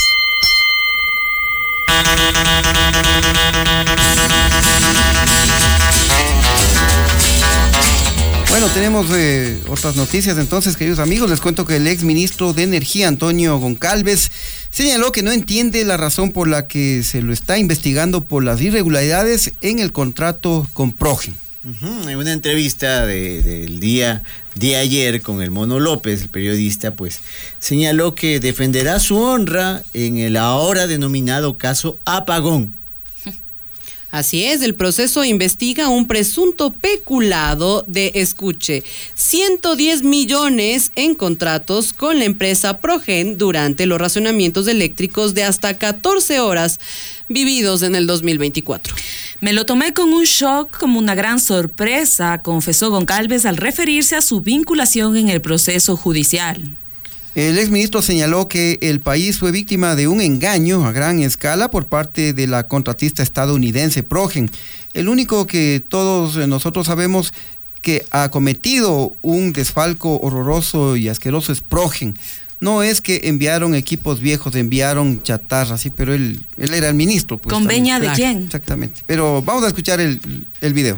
Bueno, tenemos eh, otras noticias entonces, queridos amigos. Les cuento que el ex ministro de Energía, Antonio Goncalves, señaló que no entiende la razón por la que se lo está investigando por las irregularidades en el contrato con Progen. Uh-huh. En una entrevista de, del día de ayer con el Mono López, el periodista, pues señaló que defenderá su honra en el ahora denominado caso Apagón. Así es, el proceso investiga un presunto peculado de, escuche, ciento diez millones en contratos con la empresa Progen durante los racionamientos eléctricos de hasta catorce horas vividos en el dos mil veinticuatro. Me lo tomé con un shock, como una gran sorpresa, confesó Goncalves al referirse a su vinculación en el proceso judicial. El exministro señaló que el país fue víctima de un engaño a gran escala por parte de la contratista estadounidense Progen. El único que todos nosotros sabemos que ha cometido un desfalco horroroso y asqueroso es Progen. No es que enviaron equipos viejos, enviaron chatarra, sí, pero él, él era el ministro. Pues, ¿Con veña de claro, quién? Exactamente. Pero vamos a escuchar el, el video.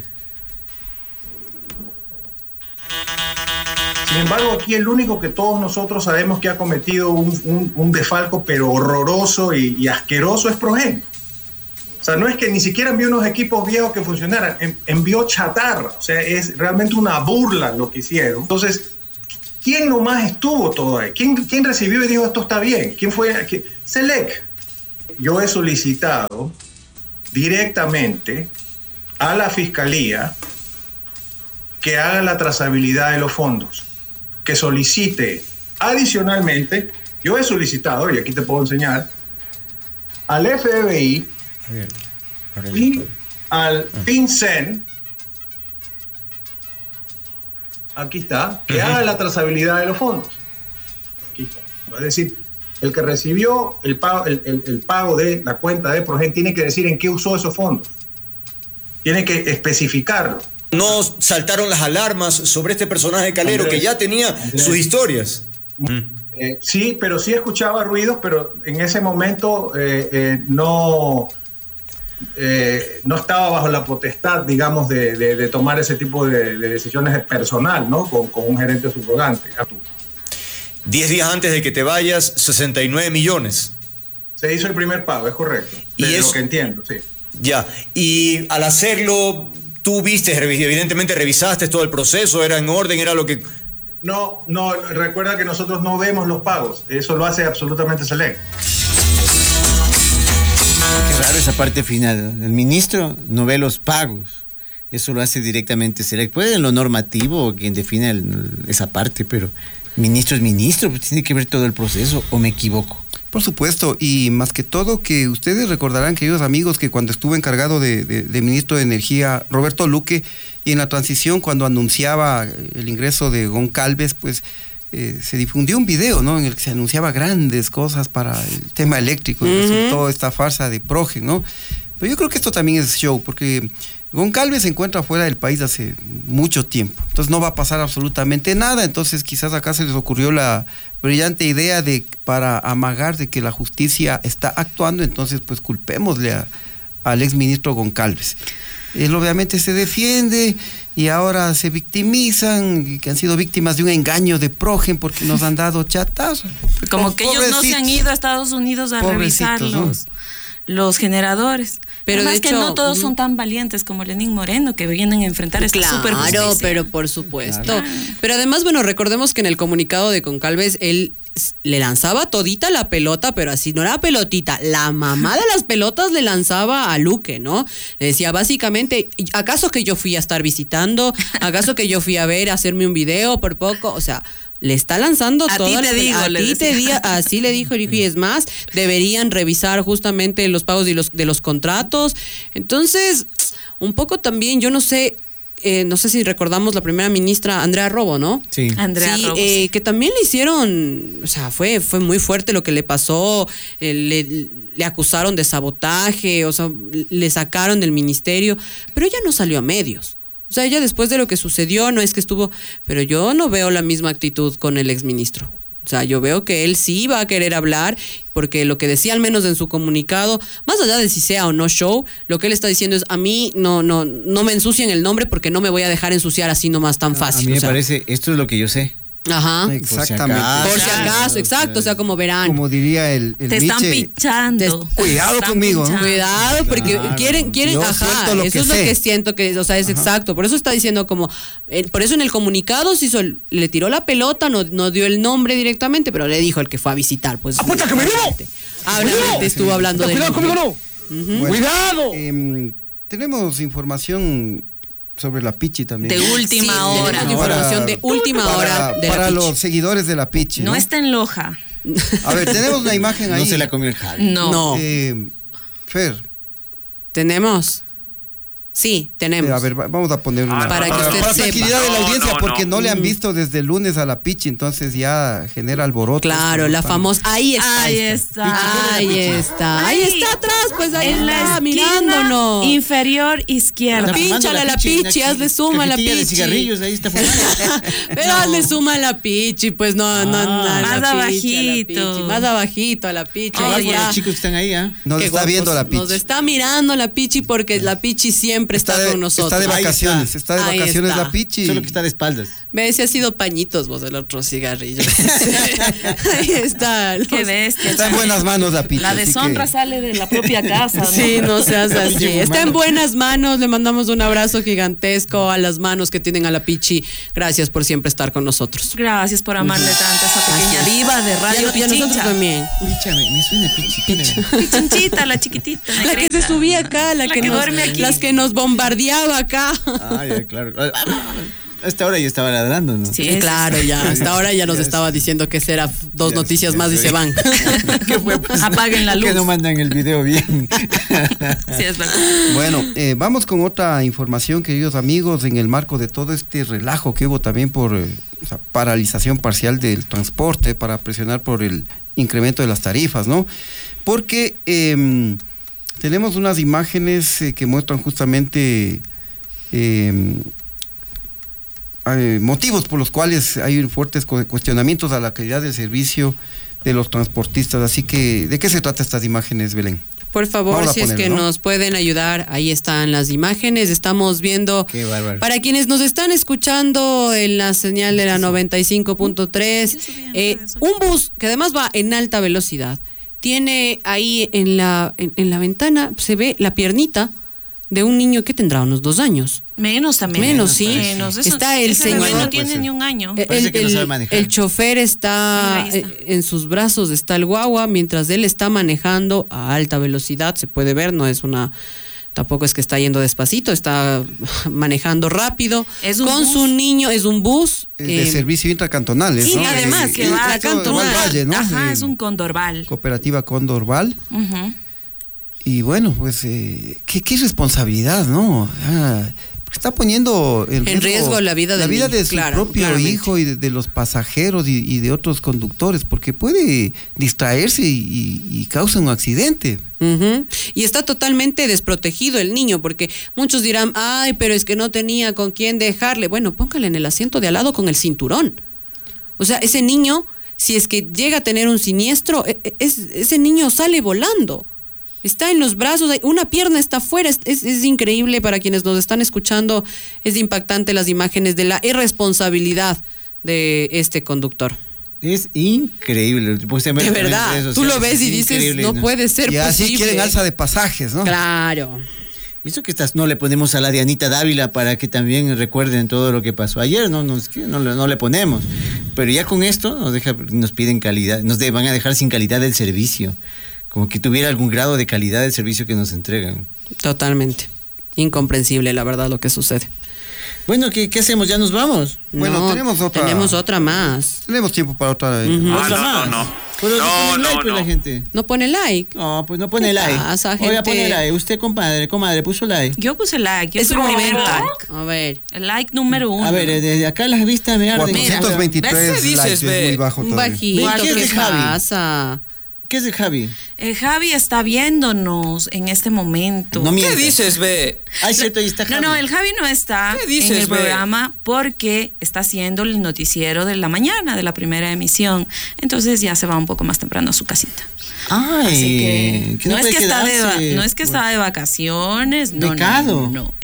Sin embargo, aquí el único que todos nosotros sabemos que ha cometido un, un, un desfalco, pero horroroso y, y asqueroso, es Progen. O sea, no es que ni siquiera envió unos equipos viejos que funcionaran, en, envió chatarra. O sea, es realmente una burla lo que hicieron. Entonces, ¿quién nomás estuvo todo ahí? ¿Quién, quién recibió y dijo esto está bien? ¿Quién fue? ¿Quién? Selec. Yo he solicitado directamente a la Fiscalía que haga la trazabilidad de los fondos, que solicite adicionalmente, yo he solicitado, y aquí te puedo enseñar, al F B I a ver, a ver, y al FinCEN, aquí está, que uh-huh. haga la trazabilidad de los fondos. Aquí está. Es decir, el que recibió el pago, el, el, el pago de la cuenta de Progen tiene que decir en qué usó esos fondos. Tiene que especificarlo. No saltaron las alarmas sobre este personaje calero Andrés, que ya tenía Andrés. sus historias. Eh, sí, pero sí escuchaba ruidos, pero en ese momento eh, eh, no, eh, no estaba bajo la potestad, digamos, de, de, de tomar ese tipo de, de decisiones de personal, ¿no? Con, con un gerente subrogante. Diez días antes de que te vayas, sesenta y nueve millones. Se hizo el primer pago, es correcto. Y de eso, lo que entiendo, sí. Ya, y al hacerlo, tú viste, evidentemente revisaste todo el proceso, era en orden, era lo que... No, no, recuerda que nosotros no vemos los pagos, eso lo hace absolutamente Selec. Qué raro esa parte final, el ministro no ve los pagos, eso lo hace directamente Selec. Puede en lo normativo quien define el, esa parte, pero ministro es ministro, pues tiene que ver todo el proceso, ¿o me equivoco? Por supuesto, y más que todo que ustedes recordarán, queridos amigos, que cuando estuvo encargado de, de, de ministro de Energía Roberto Luque, y en la transición cuando anunciaba el ingreso de Goncalves, pues eh, se difundió un video, ¿no?, en el que se anunciaba grandes cosas para el tema eléctrico, y uh-huh. resultó esta farsa de Progen, ¿no? Pero yo creo que esto también es show, porque Goncalves se encuentra fuera del país hace mucho tiempo, entonces no va a pasar absolutamente nada. Entonces quizás acá se les ocurrió la brillante idea de, para amagar de que la justicia está actuando, entonces pues culpémosle a, al exministro Goncalves. Él obviamente se defiende y ahora se victimizan, y que han sido víctimas de un engaño de Progen porque nos han dado chatarra. Como que ellos no se han ido a Estados Unidos a revisar los, ¿no? los generadores. Pero además de hecho, que no todos son tan valientes como Lenín Moreno, que vienen a enfrentar esta claro, superjusticia. Claro, pero por supuesto. Claro. Pero además, bueno, recordemos que en el comunicado de Goncalves, él le lanzaba todita la pelota, pero así no era pelotita, la mamá de las pelotas le lanzaba a Luque, ¿no? Le decía básicamente, ¿acaso que yo fui a estar visitando? ¿Acaso que yo fui a ver, a hacerme un video por poco? O sea, le está lanzando a todas ti te las, digo, a le ti te di, así le dijo, y es más, deberían revisar justamente los pagos de los, de los contratos. Entonces, un poco también, yo no sé, Eh, no sé si recordamos la primera ministra Andrea Robo, ¿no? Sí. Andrea sí, Robo, eh, sí. Que también le hicieron, o sea, fue, fue muy fuerte lo que le pasó, eh, le, le acusaron de sabotaje, o sea, le sacaron del ministerio, pero ella no salió a medios. O sea, ella después de lo que sucedió, no es que estuvo, pero yo no veo la misma actitud con el exministro. O sea, yo veo que él sí va a querer hablar, porque lo que decía al menos en su comunicado, más allá de si sea o no show, lo que él está diciendo es, a mí no, no, no me ensucien el nombre porque no me voy a dejar ensuciar así nomás tan fácil. A mí me o sea, parece, esto es lo que yo sé. Ajá. Exactamente. Por si acaso, exacto, o sea, como verán. Como diría el, el Te están Nietzsche, pinchando. Te, cuidado conmigo, ¿no? Cuidado, porque Claro. quieren, quieren, Yo ajá, lo eso que es lo sé. que siento que, o sea, es Ajá. exacto. Por eso está diciendo como, eh, por eso en el comunicado se hizo, el- le tiró la pelota, no, no dio el nombre directamente, pero le dijo el que fue a visitar, pues. ¡Apuesta que me dio! Obviamente estuvo hablando de. Cuidado conmigo, no. Bueno, ¡Cuidado! em, tenemos información sobre la Pichi también. De última Sí, hora. tenemos información de última para, hora de la para Pichi. los seguidores de la Pichi. No ¿no? está en Loja. A ver, tenemos una imagen ahí. No se la comió el Javi. No. No. Eh, Fer, ¿Tenemos? Sí, tenemos. eh, a ver, va- vamos a poner una. Ah, para que usted para sepa. tranquilidad de la No, audiencia, no, porque no, no. le han visto desde el lunes a la Pichi, entonces ya genera alboroto. Claro, esto, la ¿no? famosa. Ahí está. Ahí está. Ahí está. Ahí Ahí. está atrás, pues ahí En la está, esquina mirándonos. inferior izquierda. Está fumando Pínchale a la Pichi, Pichi, una hazle suma a la cajetilla de Pichi. cigarrillos, ahí está fumando. Pero hazle suma a la Pichi, pues no, no, no. a la Más Pichi, a la abajito. Pichi, más abajito a la Pichi. Ay, ahí Por está. los chicos que están ahí, ¿ah? Nos Qué está guapos. viendo la Pichi. Nos está mirando la Pichi porque la Pichi siempre siempre está, Está de, con nosotros. está de Ahí vacaciones, está. está, de Ahí vacaciones está. la Pichi. Solo que está de espaldas. Ve, ese ha sido pañitos vos, el otro cigarrillo. Ahí está. Qué los- bestia. Está en buenas manos la Pichi. La así deshonra que- sale de la propia casa, ¿no? Sí, no seas así. Pichi Está en humano. buenas manos. Le mandamos un abrazo gigantesco a las manos que tienen a la Pichi. Gracias por siempre estar con nosotros. Gracias por amarle tanto a esa pequeña diva de Radio Y a nosotros Pichincha. también. Picha, me, me suena pichi. Pichinchita, la chiquitita. La que se negrita. subía acá, la, La que, que nos, duerme aquí. las que nos bombardeaba acá. Ah, ya, claro. A esta hora yo estaba ladrando, ¿no? Sí, Eh, claro, ya. Hasta ahora ya nos Ya, estaba diciendo que será dos ya, noticias ya más y sé. se van. ¿Qué fue? Pues, Apaguen la Que luz. no mandan el video bien. Sí, es verdad. Bueno, eh, vamos con otra información, queridos amigos, en el marco de todo este relajo que hubo también por eh, o sea, paralización parcial del transporte para presionar por el incremento de las tarifas, ¿no? Porque eh, tenemos unas imágenes eh, que muestran justamente eh, eh, motivos por los cuales hay fuertes cu- cuestionamientos a la calidad del servicio de los transportistas. Así que, ¿de qué se trata estas imágenes, Belén? Por favor, Vamos a si es ponerlo, que ¿no? nos pueden ayudar, ahí están las imágenes. Estamos viendo, Qué bárbaro. para quienes nos están escuchando en la señal de la noventa y cinco punto tres, eh, un bus que además va en alta velocidad. Tiene ahí en la, en, en la ventana, se ve la piernita de un niño que tendrá unos dos años. Menos también. Menos, sí. Menos. Eso- Está el ese bebé señor- no tiene Puede ser. ni un año. Eh, Parece El, que no el- sabe manejar. el chofer está, Mira, ahí está. eh, en sus brazos, está el guagua, mientras él está manejando a alta velocidad, se puede ver, no es una, tampoco es que está yendo despacito, está manejando rápido, Es un con bus. su niño, es un bus. Eh, de eh, servicio intracantonales, sí, ¿no? además, Eh, que eh, va esto, cantonal. Val Valle, ¿no? Ajá, Eh, es un condorval. Cooperativa Condorval. Ujú. Y bueno, pues, eh, ¿qué, qué responsabilidad, ¿no? Ah, porque está poniendo en, En riesgo la vida la del vida niño, de su claro, propio claramente. hijo y de, de los pasajeros y, y de otros conductores, porque puede distraerse y, y- y causa un accidente. Ujú. Y está totalmente desprotegido el niño, porque muchos dirán, ay, pero es que no tenía con quién dejarle. Bueno, póngale en el asiento de al lado con el cinturón. O sea, ese niño, si es que llega a tener un siniestro, e- e- es- ese niño sale volando. Está en los brazos, hay- una pierna está afuera. Es, es- es increíble para quienes nos están escuchando. Es impactante las imágenes de la irresponsabilidad de este conductor. Es increíble. Pues, se De mete en verdad, redes tú lo sociales, ves y es dices, increíble, no puede ser Y así posible. quieren alza de pasajes, ¿no? Claro. Eso que estás, no le ponemos a la Dianita Dávila para que también recuerden todo lo que pasó ayer, no, no, es que no, le- no le ponemos. Pero ya con esto nos deja, nos piden calidad, nos de- van a dejar sin calidad del servicio. Como que tuviera algún grado de calidad del servicio que nos entregan. Totalmente. Incomprensible, la verdad, lo que sucede. Bueno, ¿qué, qué hacemos? ¿Ya nos vamos? Bueno, No, tenemos otra- Tenemos otra más. Tenemos tiempo para otra. eh, Ujú. Ah, Otra no, no, más. no. Pero No, pone no, like, pues, no. la gente. No pone like. No, pues no pone ¿Qué like. pasa, Oiga, gente? pone like. Usted, compadre, comadre, puso like. Yo puse like. Yo Es soy un el primer momento. like. A ver. El like número uno. A ver, eh, desde acá las vistas me arden. cuatrocientos veintitrés ¿Ves? ¿Qué likes, dices, es ve? muy bajo Un todavía. bajito, Ven, ¿qué es ¿qué de Javi? pasa? ¿Qué es el Javi? Eh, Javi está viéndonos en este momento. No ¿Qué mientas. dices, ve? Ah, es cierto, ahí está No, Javi. no, el Javi no está ¿Qué dices, en el ve? programa porque está haciendo el noticiero de la mañana, de la primera emisión. Entonces ya se va un poco más temprano a su casita. Ay, Así que, que no, es puede que está de, va- quedarse. no es que está de vacaciones, no, Becado. no, no.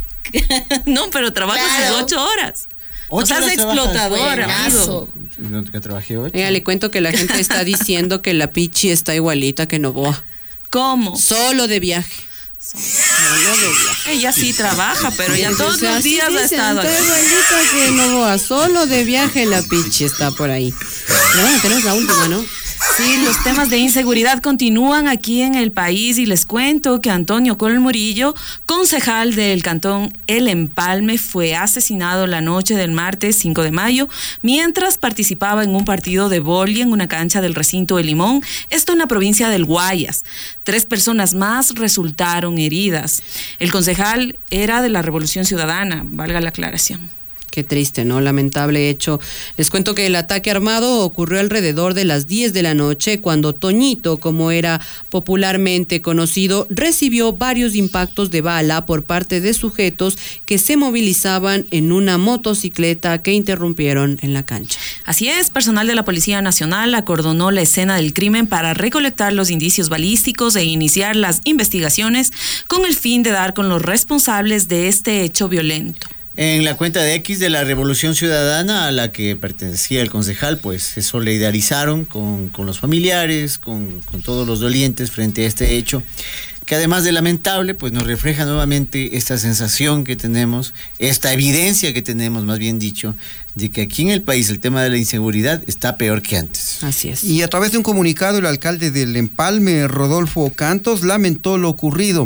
No, pero trabaja sus ocho horas. O Ocho sea, es horas trabajas. explotador, amigo. No, que trabajé ocho. Oiga, le cuento que la gente está diciendo que la Pichi está igualita que Novoa. ¿Cómo? Solo de viaje. Solo de viaje. Ella sí trabaja, pero ya todos O sea, los sí días ha dicen, estado está aquí. igualita que Novoa. Solo de viaje la Pichi está por ahí. Pero bueno, tenemos la última, ¿no? Sí, los temas de inseguridad continúan aquí en el país y les cuento que Antonio Col Murillo, concejal del cantón El Empalme, fue asesinado la noche del martes cinco de mayo mientras participaba en un partido de vóley en una cancha del recinto de Limón, esto en la provincia del Guayas. Tres personas más resultaron heridas. El concejal era de la Revolución Ciudadana, valga la aclaración. Qué triste, ¿no? Lamentable hecho. Les cuento que el ataque armado ocurrió alrededor de las diez de la noche cuando Toñito, como era popularmente conocido, recibió varios impactos de bala por parte de sujetos que se movilizaban en una motocicleta que interrumpieron en la cancha. Así es, personal de la Policía Nacional acordonó la escena del crimen para recolectar los indicios balísticos e iniciar las investigaciones con el fin de dar con los responsables de este hecho violento. En la cuenta de X de la Revolución Ciudadana, a la que pertenecía el concejal, pues se solidarizaron con, con los familiares, con, con todos los dolientes frente a este hecho, que además de lamentable, pues nos refleja nuevamente esta sensación que tenemos, esta evidencia que tenemos, más bien dicho, de que aquí en el país el tema de la inseguridad está peor que antes. Así es. Y a través de un comunicado, el alcalde del Empalme, Rodolfo Cantos, lamentó lo ocurrido.